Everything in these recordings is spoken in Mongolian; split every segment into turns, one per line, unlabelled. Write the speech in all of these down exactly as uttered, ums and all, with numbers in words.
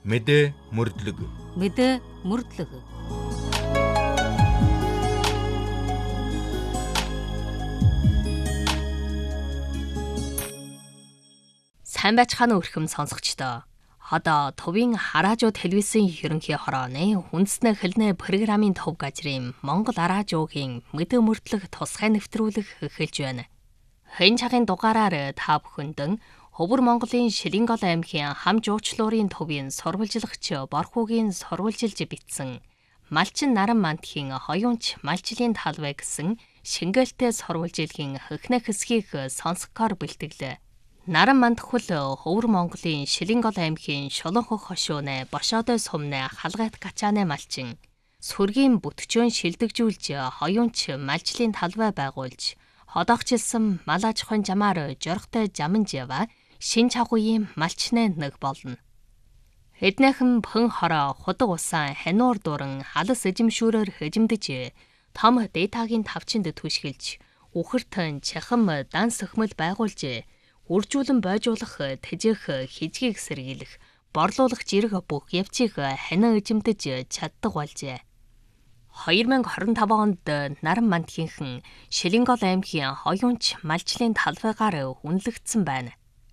Мэдээ мөрдлөг.
Мэдээ мөрдлөг. Сайн байцгаана уу өрхөм сонсогчдоо. Одоо төвийн хараажуу телевизийн ерөнхий хорооны үндэснэ хэлнэ программын төв газрын Монгол араажуугийн мэдээ мөрдлөг тусгай нэвтрүүлэг эхэлж байна. Хэн цагийн дугаараар та бүхэндэн Хөвөр Монголын Шилэнгол аймгийн хам жуучлуурын төвийн сурвалжлагч Борхуугийн сурвалжилж бичсэн Малчин наран мандхийн хоёунч малчлын талбай гэсэн шингээлтэй сурвалжилгийн хөхнө хэсгийг сонсгохоор бэлтгэлээ. Наран мандхул Хөвөр Монголын Шилэнгол аймгийн Шулан хөх хошууны бошоодой сумны халгайт гачааны малчин сүргийн бүтчөөн шилдэгжүүлж хоёунч малчлын талбай байгуулж ходоогчилсан мал аж ахуйн жамаар жорхтой жаманжава шин чагуугийн малчны нэг болно. Эднэхэн бхэн хороо худаг усан хануур дуран халас эжимшүүрээр хэжимдэж том датагийн тавчинд түшгэлж үхэртэн чахам дан сөхмөл байгуулж үржүүлэн бойжуулах тэжээх хижгийг сэргийлэх борлуулах жирэг бүх явцыг ханаа эжимдэж чаддаг болжээ. хоёр мянга хорин таван онд наран мандхийнхэн Шилэнгол аймгийн хоёунч малчлын талбайгаар үнэлэгдсэн байна.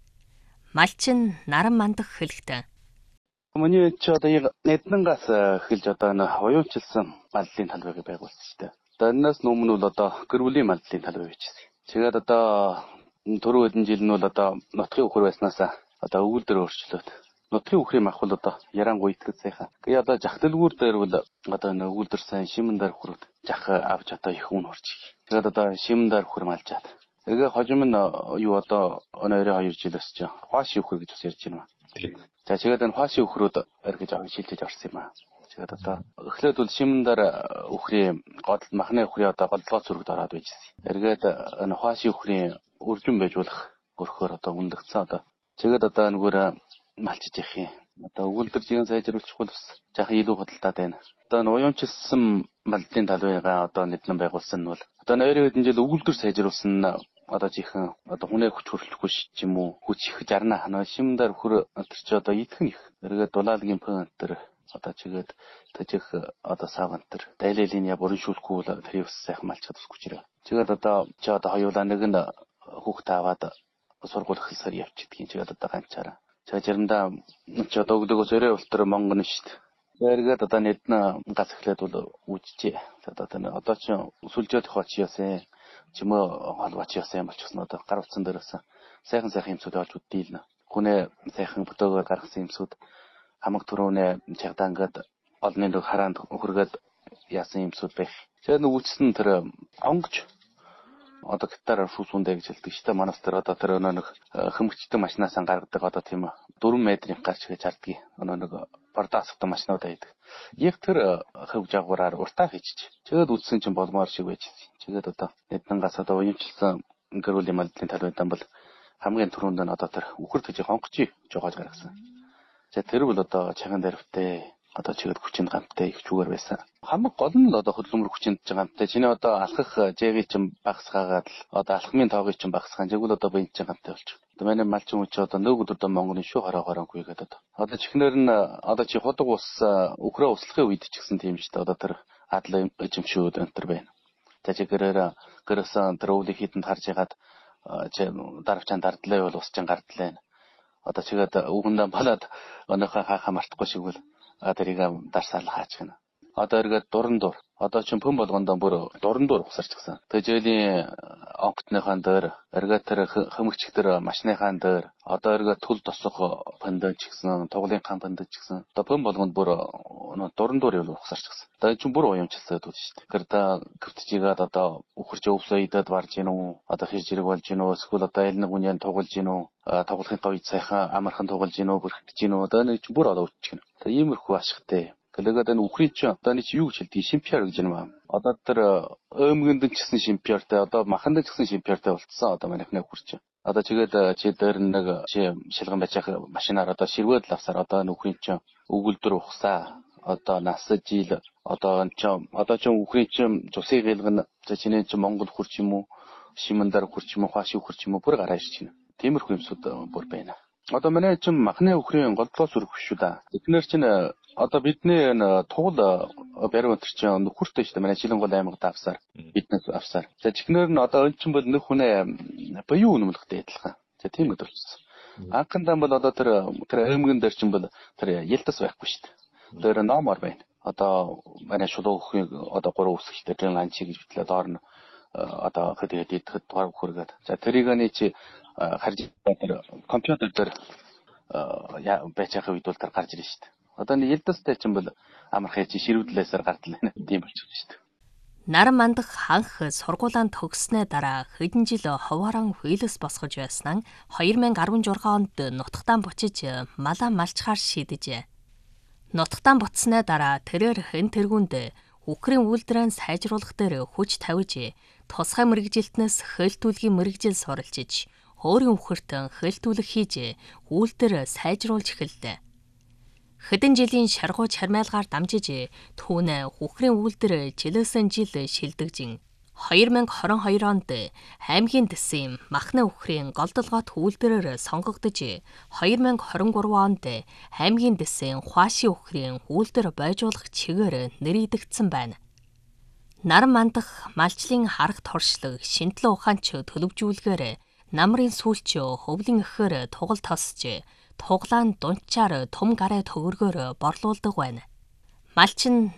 Малчин наран мандах хэлэхдээ
Миний ч одоо эднэнгаас эхэлж одоо энэ хоёунчилсан маллын талбайг байгуулсан шүү дээ. Одоо энэс өмнө бол одоо гэрүүлийн маллын талбай бичсэн. Тэгээд одоо түрүү хэдэн жил нь бол одоо нутгийн үхэр байснаас одоо өвгөл дээр өөрчлөөд нутгийн үхрийн мах бол одоо ярангуй итгэж сайхан. Тэгээ одоо жахталгүүр дээр бол одоо энэ өвгөл дээр сайн шимэн дээр хүрээд жах авч одоо их үн орчих. Тэгээд одоо шимэн дээр хүрм алжаад. Тэгээ хожим нь юу одоо өнөөрөө хоёр жилээс ч хуаши үхэр гэж бас ярьж байна. За тэгээд энэ хуаши үхрүүд эргэж авах шилжиж орсон юм аа. Тэгээд одоо эхлээд бол шимэн дээр үхрийн годол махны үхрийн одоо голдлоо зүрэгд ороод байжсэн. Эргээд энэ хуаши үхрийн үржин байжуулах өрхөөр одоо үндэгдсэн одоо. Тэгээд одоо нүгээр малчиж явах юм. Одоо өгүүлбэр жиген сайжруулах бас жаахан илүү худалдаад байна. Одоо энэ уянчилсан маллын талбайгаа одоо нэднэн байгуулсан нь бол одоо нойрын хэдэн жил өгүүлбэр сайжруулсан одоо жихэн одоо хүнээ хүч хөрлөхгүй ч юм уу хүч их жарна хана шимдэр хөр тэр чи одоо итгэн их эргээд дулаалгийн пэн тэр одоо чигээд тэжих одоо саван тэр дайлалын я бүрэн шүүлэхгүй бол тэр ус сайхан малчаад усгүй чирээ. Чигээд одоо чи одоо хоёулаа нэг нь хүүхд аваад сургууль хэлсээр явчихдгийг чигээд одоо ганцаараа. За заримдаа чи одоо өглөөгөө зөрөө ултар монгоно шүү дээ. Эргээд одоо нэднэ газ эхлээд бол үжижээ. Одоо тэр одоо чи сүлжээд хооч яасан чимээ холбооч яасан юм болчихсон одоо гар утсан дээрээс сайхан сайхан юмсууд олж үдdiйлнэ. Хүнээ сайхан бүтээгээр гаргасан юмсууд хамаг түрүүнээ чагдаангад олны нэг хараанд хөргөөд яасан юмсууд байх. Тэгээд нэг үчсэн тэр онгоч одоо гитараар шүүсүндэ гэж хэлдэг шүү дээ. Манайс тэр одоо тэр өнөө нэг хөмгчтэй машинаас гаргадаг одоо тийм дөрвөн метрийн гарч гэж хардгийг өнөө нэг бордоосготой машинууд байдаг. Яг тэр хөв жагвараар уртаа хийчих. Тэгээд үдсэн чинь болмоор шиг байж. Тэгээд одоо эднэнгаас одоо уянчилсан гэрүүлийн маллын талбайдан бол хамгийн түрүүнд нь одоо тэр үхэр төжих онгочийг жогоож гаргасан. За тэр бол одоо чаган дэрвтэй одоо чигэд хүчинд гамттай их чүгээр байсан. Хамаг гол нь л одоо хөдөлмөр хүчинд гамттай. Чиний одоо алхах жэгийн чинь багасгаагаад л одоо алхмын тоогыг чинь багасгаан жигүүл одоо бие чинь гамттай болчих. Одоо манай малчин хүч одоо нэг өдөрдөө Монголын шүү хороо хороонгүй гэдэг одоо. Одоо чихнэр нь одоо чи худаг ус өкрөө услахын үед ч гэсэн тийм шүү дээ. Одоо тэр адлаа эзэмшүүд энэ төр байна. За чигээрээ гэрээсэн тэр өвлийг хідэнд харж ягаад чи даравчаан дардлаа бол ус чинь гардлаа. Одоо чигээд үгэндээ болоод өнөөхөө хаахаа мартахгүй шиг бол а тэрийг дарсаал хаач гэнэ. Одоо эргээд дуран дур. Одоо чинь пүн болгондоо бүр дуран дур ухсарч гисэн. Тэжээлийн онготныхаа дээр эргээд тэр хөмөгч тэр машиныхаа дээр одоо эргээд түл тосох пандаж гисэн, туглын хан пандаж гисэн. Одоо пүн болгонд бүр дуран дур юу ухсарч гисэн. Одоо чинь бүр уямчлаад байна шүү дээ. Гэрдэ гэртжигээд одоо үхэрч өвсөө идээд барж гин үү? Одоо хэр зэрэг болж гин үү? Эсвэл одоо аль нэг үнийн тоглож гин үү? Тоглохын тоо сайхан амархан тоглож гин үү? Бүрхэж гин үү? Одоо нэг чинь бүр одоо үтчих гин. Одоо иймэрхүү ашигтай. Тэгээд энэ үхрийн чинь одоо нэг юу гэж хэлдэг шимпиар гэж юм аа. Одоо тэр өөмгөнд ч гэсэн шимпиартай, одоо маханд ч гэсэн шимпиартай болцсон одоо манайхны үхэр чинь. Одоо чигээд чи дээр нэг чи шилгэн байж ах машинаар одоо ширвээд лавсаар одоо энэ үхрийн чинь өгүүлбэр ухсаа одоо насаж ил одоо энэ чинь одоо чинь үхрийн чинь цусыг гэлгэн за чиний чинь Монгол хурч юм уу? Шимэн дээр хурч юм уу? Хааши хурч юм уу? Бүр гараа ирж байна. Тиймэрхүү юмсууд бүр байна. Одоо манай чинь махны өхрийн голдлоо сүрэх шүү да. Эдгээр чинь одоо бидний тугал барив өнтер чинь нөхөртэй шүү дээ. Манай Шилэнгол аймагт авсаар биднээс авсаар. За чихнэр нь одоо өн чинь бол нөх хүнээ буюу үнэмлэхтэй адилхан. За тийм өдөр болсон. Анхандаа бол одоо тэр тэр аймагын дээр чинь бол тэр ялтас байхгүй шүү дээ. Тэр номор байна. Одоо манай шулуу өхрийн одоо гурван үсгтэй тэр ланчи гэж битлээ доор нь одоо хэд хэд идэхэд дугаар хөргээд. За тэрийг нь чи харж тэр компьютер дээр яа байж байгаа үед бол тэр гарч ирнэ шүү дээ. Одоо нэг ялдастай чинь бол амархай чи ширүүдлээсээр гардлаа нэ. Тийм болчихсон шүү дээ.
Наран мандах ханх сургуулаанд төгссөний дараа хэдэн жил ховоорон хүйлэс босгож байснаа хоёр мянга арван зургаан онд нутагтаа бучиж малаа малчхаар шийдэжээ. Нутагтаа буцсны дараа тэрээр хэн тэргүүнд үхрийн үйлдвэрээ сайжруулах дээр хүч тавьж тусгай мэрэгжилтнээс хөөлтүүлгийн мэрэгжил суралцж өөрийн үхэртэн хөөлтүүлэх хийж үйлдвэр сайжруулж эхэллээ. Хэдэн жилийн шаргуу чармайлгаар дамжиж түүнээ үхрийн үйлдвэр жилээсэн жил шилдэгжин хоёр мянга хорин хоёр онд аймгийн дэсийн махны үхрийн голдолгоот үйлдвэрээр сонгогдож хоёр мянга хорин гурван онд аймгийн дэсийн хуаши үхрийн үйлдвэр бойжуулах чигээр нэрийдэгдсэн байна. Наран мандах малчлын харах туршлаг шинтлэн ухаанч төлөвжүүлгээр намрын сүүлч хөвлийн эхээр тугал тосч туглаан дунчаар том гараа төгөргөөр борлуулдаг байна. Малчин